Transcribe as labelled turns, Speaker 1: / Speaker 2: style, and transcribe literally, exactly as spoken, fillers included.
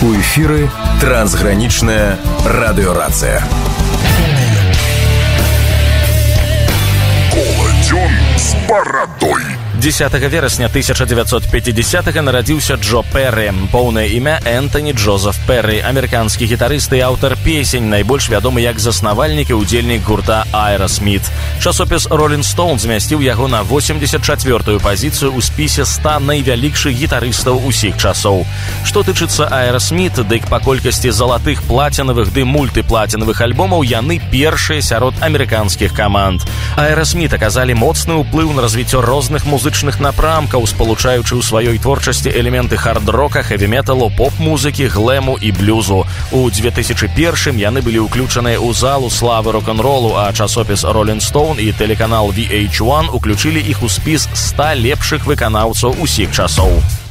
Speaker 1: У эфіры трансгранічная радыёрацыя.
Speaker 2: Коладзён з барадой.
Speaker 3: дзесятага верасня тысяча дзевяцьсот пяцідзясятага нарадзіўся Джо Перры. Поўнае імя Энтоні Джозеф Перры, амерыканскі гітарыст і аўтар песень, найбольш вядомы як заснавальнік і ўдзельнік гурта Aerosmith. Часопіс Rolling Stone змясціў яго на восемьдесят чвёртую пазіцыю ў спісе ста найвялікшых гітарыстаў усіх часоў. Што тычыцца Aerosmith, дык па колькасці залатых, плацінавых ды мультыплацінавых альбомаў яны першыя сярод амерыканскіх каманд. Aerosmith аказалі моцны ўплыў на развіццё розных музычных напрамкаў, спалучаючы ў сваёй творчасці элементы хард-рока, хэві-металу, поп-музыкі, глэму і блюзу. У две тысячы першым яны былі ўключаныя ў залу славы рок-н-ролу, а часопіс Rolling Stone і тэлеканал ви эйч один уключылі іх у спіс ста лепшых выканаўцаў усіх часоў.